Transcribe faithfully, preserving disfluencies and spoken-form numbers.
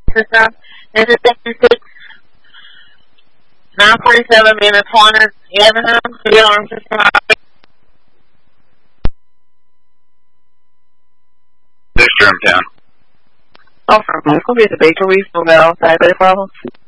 System. This is fifty-six nine forty-seven Minutes Horner Avenue, the alarm system. This Germtown. Oh, from it's going to be at the bakery, so that outside, any problems?